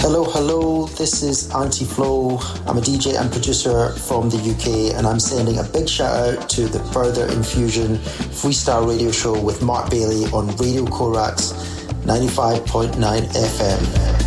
Hello, this is Anti-Flow. I'm a DJ and producer from the UK, and I'm sending a big shout out to the Further Infusion freestyle radio show with Mark Bailey on Radio Korax 95.9 FM.